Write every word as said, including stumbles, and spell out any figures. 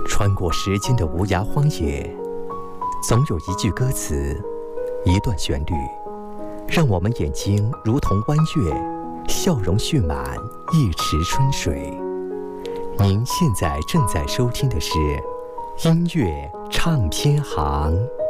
穿过时间的无涯荒野，总有一句歌词，一段旋律，让我们眼睛如同弯月，笑容蓄满一池春水。您现在正在收听的是音乐唱片行。